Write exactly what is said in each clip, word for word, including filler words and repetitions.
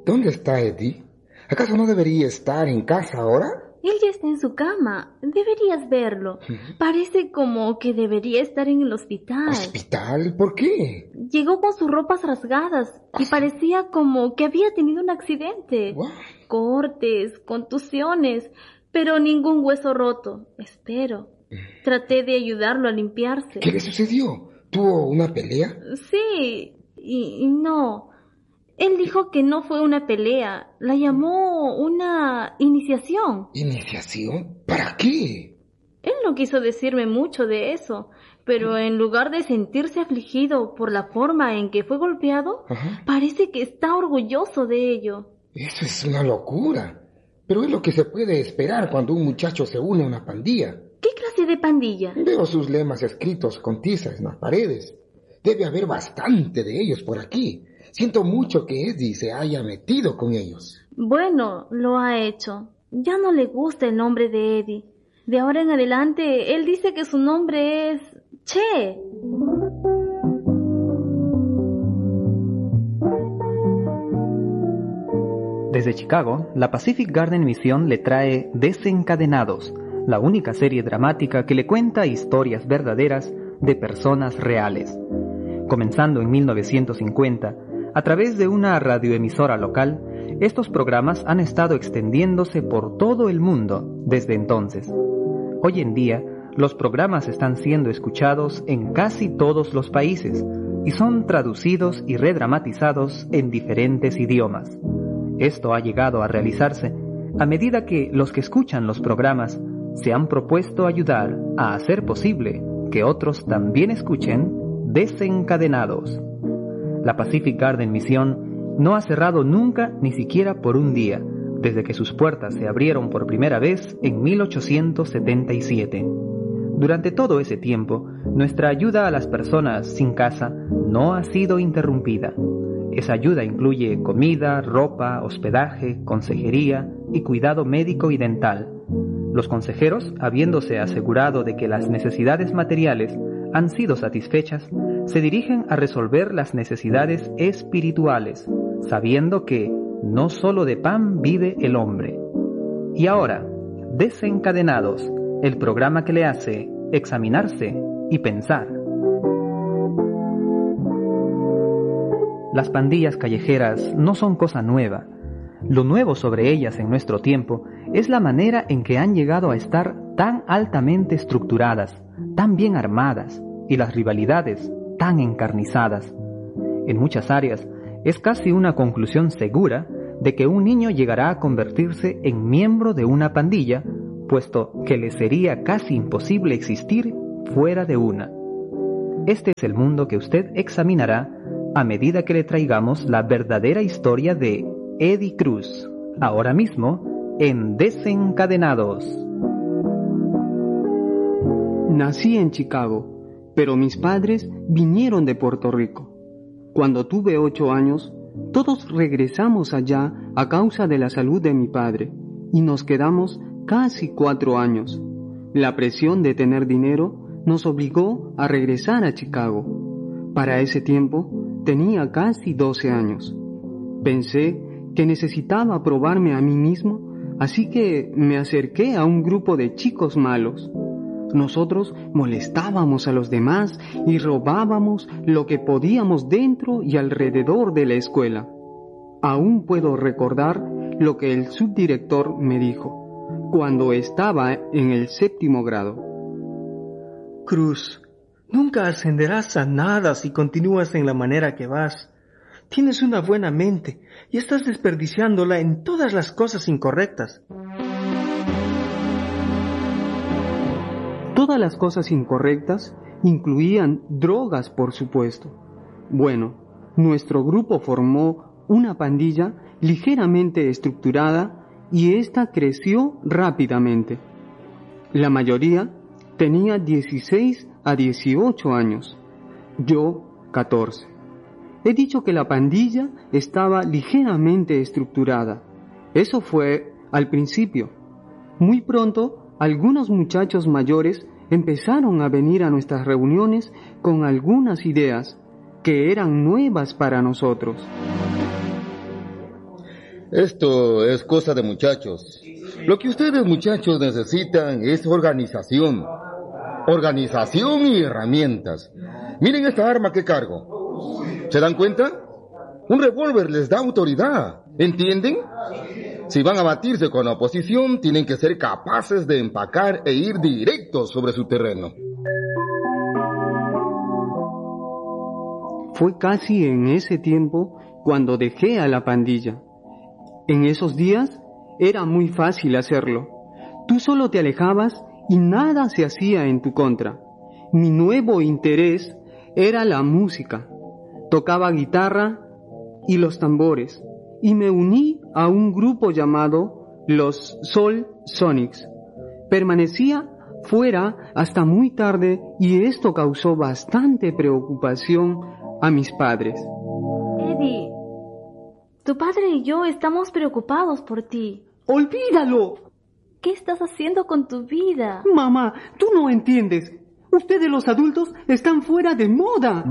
¿Dónde está Eddie? ¿Acaso no debería estar en casa ahora? Él ya está en su cama. Deberías verlo. Parece como que debería estar en el hospital. ¿Hospital? ¿Por qué? Llegó con sus ropas rasgadas y parecía como que había tenido un accidente. What? Cortes, contusiones, pero ningún hueso roto, espero. Traté de ayudarlo a limpiarse. ¿Qué le sucedió? ¿Tuvo una pelea? Sí, y, y no. Él dijo que no fue una pelea, la llamó una iniciación. ¿Iniciación? ¿Para qué? Él no quiso decirme mucho de eso, pero en lugar de sentirse afligido por la forma en que fue golpeado, Ajá. parece que está orgulloso de ello. Eso es una locura. Pero es lo que se puede esperar cuando un muchacho se une a una pandilla. ¿Qué clase de pandilla? Veo sus lemas escritos con tiza en las paredes. Debe haber bastante de ellos por aquí. Siento mucho que Eddie se haya metido con ellos. Bueno, lo ha hecho. Ya no le gusta el nombre de Eddie. De ahora en adelante, él dice que su nombre es Che. Desde Chicago, la Pacific Garden Mission le trae Desencadenados, la única serie dramática que le cuenta historias verdaderas de personas reales. Comenzando en mil novecientos cincuenta, a través de una radioemisora local, estos programas han estado extendiéndose por todo el mundo desde entonces. Hoy en día, los programas están siendo escuchados en casi todos los países y son traducidos y redramatizados en diferentes idiomas. Esto ha llegado a realizarse a medida que los que escuchan los programas se han propuesto ayudar a hacer posible que otros también escuchen Desencadenados. La Pacific Garden Mission no ha cerrado nunca, ni siquiera por un día, desde que sus puertas se abrieron por primera vez en mil ochocientos setenta y siete. Durante todo ese tiempo, nuestra ayuda a las personas sin casa no ha sido interrumpida. Esa ayuda incluye comida, ropa, hospedaje, consejería y cuidado médico y dental. Los consejeros, habiéndose asegurado de que las necesidades materiales han sido satisfechas, se dirigen a resolver las necesidades espirituales, sabiendo que no solo de pan vive el hombre. Y ahora, Desencadenados, el programa que le hace examinarse y pensar. Las pandillas callejeras no son cosa nueva. Lo nuevo sobre ellas en nuestro tiempo es la manera en que han llegado a estar tan altamente estructuradas, tan bien armadas, y las rivalidades tan encarnizadas. En muchas áreas, es casi una conclusión segura de que un niño llegará a convertirse en miembro de una pandilla, puesto que le sería casi imposible existir fuera de una. Este es el mundo que usted examinará a medida que le traigamos la verdadera historia de Eddie Cruz, ahora mismo en Desencadenados. Nací en Chicago, pero mis padres vinieron de Puerto Rico. Cuando tuve ocho años, todos regresamos allá a causa de la salud de mi padre, y nos quedamos casi cuatro años. La presión de tener dinero nos obligó a regresar a Chicago. Para ese tiempo, tenía casi doce años. Pensé que necesitaba probarme a mí mismo, así que me acerqué a un grupo de chicos malos. Nosotros molestábamos a los demás y robábamos lo que podíamos dentro y alrededor de la escuela. Aún puedo recordar lo que el subdirector me dijo cuando estaba en el séptimo grado. Cruz, nunca ascenderás a nada si continúas en la manera que vas. Tienes una buena mente y estás desperdiciándola en todas las cosas incorrectas. Todas las cosas incorrectas incluían drogas, por supuesto. Bueno, nuestro grupo formó una pandilla ligeramente estructurada y ésta creció rápidamente. La mayoría tenía dieciséis a dieciocho años, yo catorce. He dicho que la pandilla estaba ligeramente estructurada. Eso fue al principio. Muy pronto, algunos muchachos mayores empezaron a venir a nuestras reuniones con algunas ideas que eran nuevas para nosotros. Esto es cosa de muchachos. Lo que ustedes, muchachos, necesitan es organización. Organización y herramientas. Miren esta arma que cargo. ¿Se dan cuenta? Un revólver les da autoridad. ¿Entienden? Si van a batirse con la oposición, tienen que ser capaces de empacar e ir directos sobre su terreno. Fue casi en ese tiempo cuando dejé a la pandilla. En esos días era muy fácil hacerlo. Tú solo te alejabas y nada se hacía en tu contra. Mi nuevo interés era la música. Tocaba guitarra y los tambores y me uní a un grupo llamado los Soul Sonics. Permanecía fuera hasta muy tarde y esto causó bastante preocupación a mis padres. Eddie, tu padre y yo estamos preocupados por ti. ¡Olvídalo! ¿Qué estás haciendo con tu vida? Mamá, tú no entiendes. Ustedes los adultos están fuera de moda.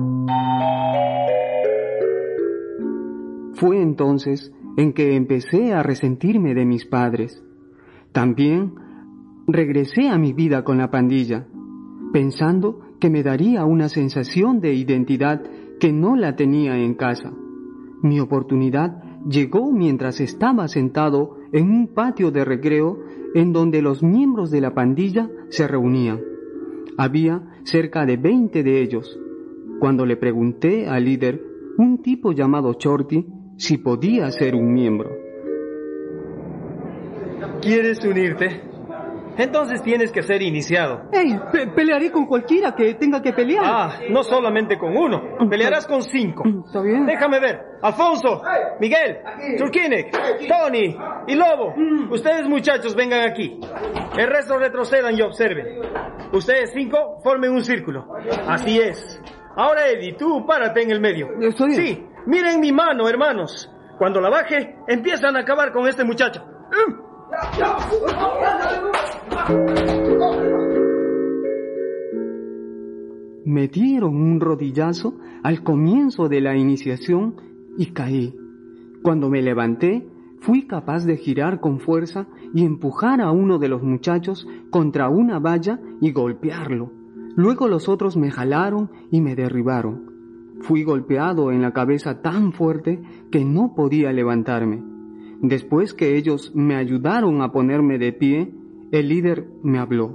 Fue entonces en que empecé a resentirme de mis padres. También regresé a mi vida con la pandilla, pensando que me daría una sensación de identidad que no la tenía en casa. Mi oportunidad llegó mientras estaba sentado en un patio de recreo en donde los miembros de la pandilla se reunían. Había cerca de veinte de ellos. Cuando le pregunté al líder, un tipo llamado Shorty, si podía ser un miembro. ¿Quieres unirte? Entonces tienes que ser iniciado. ¡Ey! Pe- pelearé con cualquiera que tenga que pelear. Ah, no solamente con uno. Pelearás con cinco. ¿Está bien? Déjame ver. Alfonso, Miguel, Turkinek, Tony y Lobo. Ustedes, muchachos, vengan aquí. El resto retrocedan y observen. Ustedes cinco formen un círculo. Así es. Ahora, Eddie, tú párate en el medio. Estoy bien. Sí, miren mi mano, hermanos. Cuando la baje, empiezan a acabar con este muchacho. Me dieron un rodillazo al comienzo de la iniciación y caí. Cuando me levanté, fui capaz de girar con fuerza y empujar a uno de los muchachos contra una valla y golpearlo. Luego los otros me jalaron y me derribaron. Fui golpeado en la cabeza tan fuerte que no podía levantarme. Después que ellos me ayudaron a ponerme de pie, el líder me habló.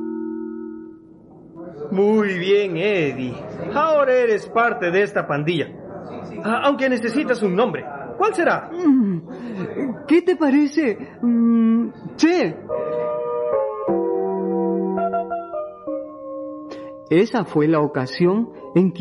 Muy bien, Eddie. Ahora eres parte de esta pandilla. Ah, aunque necesitas un nombre. ¿Cuál será? Mm, ¿Qué te parece? Mm, Che. Esa fue la ocasión en que